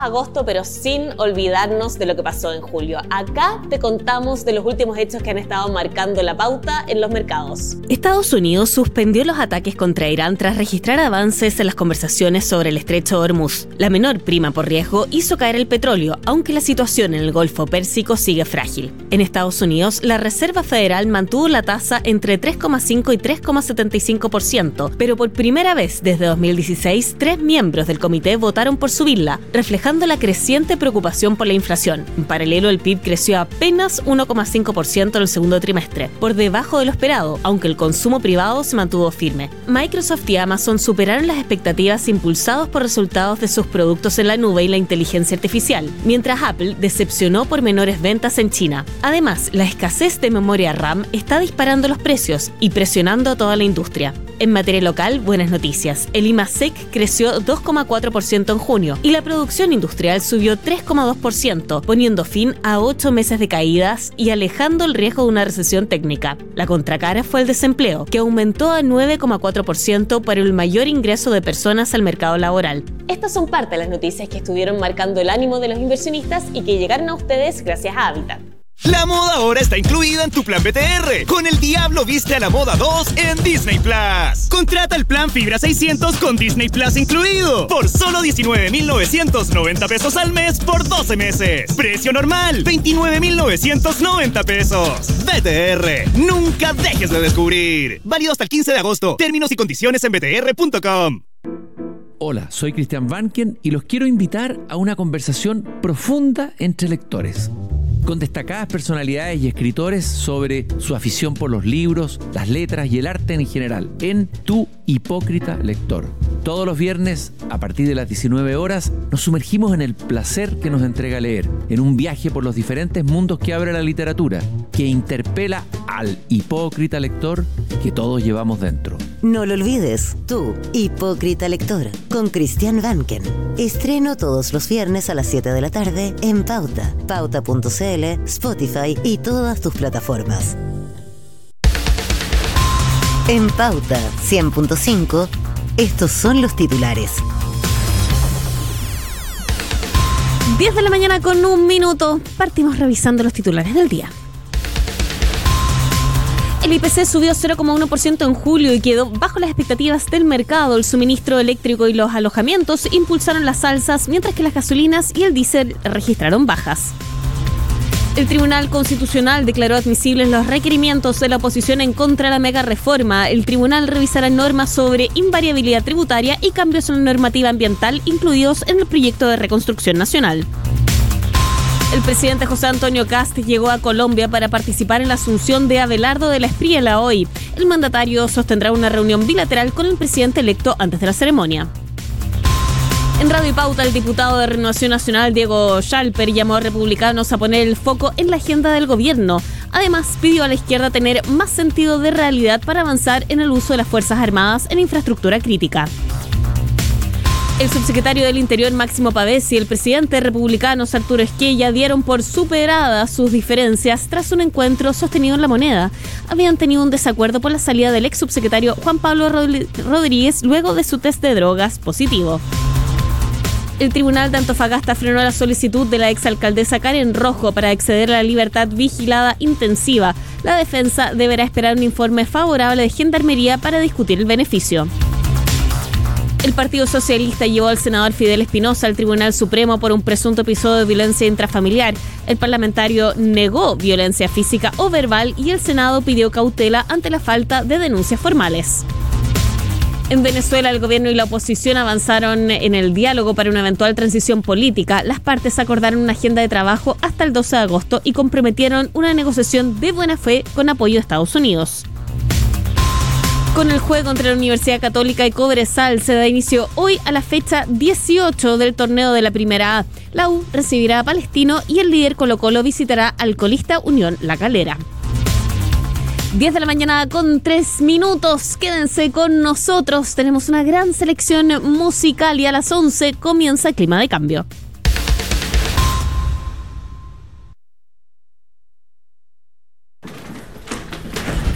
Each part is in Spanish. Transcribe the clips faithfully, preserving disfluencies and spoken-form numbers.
Agosto, pero sin olvidarnos de lo que pasó en julio. Acá te contamos de los últimos hechos que han estado marcando la pauta en los mercados. Estados Unidos suspendió los ataques contra Irán tras registrar avances en las conversaciones sobre el estrecho de Hormuz. La menor prima por riesgo hizo caer el petróleo, aunque la situación en el Golfo Pérsico sigue frágil. En Estados Unidos, la Reserva Federal mantuvo la tasa entre tres coma cinco y tres coma setenta y cinco por ciento, pero por primera vez desde dos mil dieciséis, tres miembros del comité votaron por subirla, reflejando la creciente preocupación por la inflación. En paralelo, el P I B creció apenas uno coma cinco por ciento en el segundo trimestre, por debajo de lo esperado, aunque el consumo privado se mantuvo firme. Microsoft y Amazon superaron las expectativas impulsados por resultados de sus productos en la nube y la inteligencia artificial, mientras Apple decepcionó por menores ventas en China. Además, la escasez de memoria RAM está disparando los precios y presionando a toda la industria. En materia local, buenas noticias. El IMASEC creció dos coma cuatro por ciento en junio y la producción industrial subió tres coma dos por ciento, poniendo fin a ocho meses de caídas y alejando el riesgo de una recesión técnica. La contracara fue el desempleo, que aumentó a nueve coma cuatro por ciento para el mayor ingreso de personas al mercado laboral. Estas son parte de las noticias que estuvieron marcando el ánimo de los inversionistas y que llegaron a ustedes gracias a Habitat. La moda ahora está incluida en tu plan B T R. Con El Diablo Viste a la Moda dos en Disney Plus. Contrata el plan Fibra seiscientos con Disney Plus incluido. Por solo diecinueve mil novecientos noventa pesos al mes por doce meses. Precio normal, veintinueve mil novecientos noventa pesos. B T R, nunca dejes de descubrir. Válido hasta el quince de agosto. Términos y condiciones en b t r punto com. Hola, soy Cristian Vanken y los quiero invitar a una conversación profunda entre lectores, con destacadas personalidades y escritores sobre su afición por los libros, las letras y el arte en general, en Tu Hipócrita Lector. Todos los viernes, a partir de las diecinueve horas, nos sumergimos en el placer que nos entrega leer, en un viaje por los diferentes mundos que abre la literatura, que interpela al hipócrita lector que todos llevamos dentro. No lo olvides, Tu Hipócrita Lector, con Cristian Vanken. Estreno todos los viernes a las siete de la tarde en Pauta, pauta punto c l, Spotify y todas tus plataformas. En Pauta cien punto cinco, estos son los titulares. diez de la mañana con un minuto. Partimos revisando los titulares del día. El I P C subió cero coma uno por ciento en julio y quedó bajo las expectativas del mercado. El suministro eléctrico y los alojamientos impulsaron las alzas, mientras que las gasolinas y el diésel registraron bajas. El Tribunal Constitucional declaró admisibles los requerimientos de la oposición en contra de la mega reforma. El tribunal revisará normas sobre invariabilidad tributaria y cambios en la normativa ambiental incluidos en el proyecto de reconstrucción nacional. El presidente José Antonio Kast llegó a Colombia para participar en la asunción de Abelardo de la Espriella hoy. El mandatario sostendrá una reunión bilateral con el presidente electo antes de la ceremonia. En Radio y Pauta, el diputado de Renovación Nacional, Diego Schalper, llamó a republicanos a poner el foco en la agenda del gobierno. Además, pidió a la izquierda tener más sentido de realidad para avanzar en el uso de las Fuerzas Armadas en infraestructura crítica. El subsecretario del Interior, Máximo Pavés, y el presidente republicano, Arturo Esquella, dieron por superadas sus diferencias tras un encuentro sostenido en La Moneda. Habían tenido un desacuerdo por la salida del ex subsecretario Juan Pablo Rodríguez luego de su test de drogas positivo. El Tribunal de Antofagasta frenó la solicitud de la exalcaldesa Karen Rojo para acceder a la libertad vigilada intensiva. La defensa deberá esperar un informe favorable de Gendarmería para discutir el beneficio. El Partido Socialista llevó al senador Fidel Espinosa al Tribunal Supremo por un presunto episodio de violencia intrafamiliar. El parlamentario negó violencia física o verbal y el Senado pidió cautela ante la falta de denuncias formales. En Venezuela, el gobierno y la oposición avanzaron en el diálogo para una eventual transición política. Las partes acordaron una agenda de trabajo hasta el doce de agosto y comprometieron una negociación de buena fe con apoyo de Estados Unidos. Con el juego entre la Universidad Católica y Cobresal se da inicio hoy a la fecha dieciocho del torneo de la Primera A. La U recibirá a Palestino y el líder Colo-Colo visitará al colista Unión La Calera. diez de la mañana con tres minutos. Quédense con nosotros. Tenemos una gran selección musical y a las once comienza Clima de Cambio.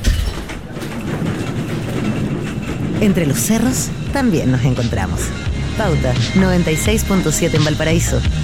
Entre los cerros también nos encontramos. Pauta noventa y seis punto siete en Valparaíso.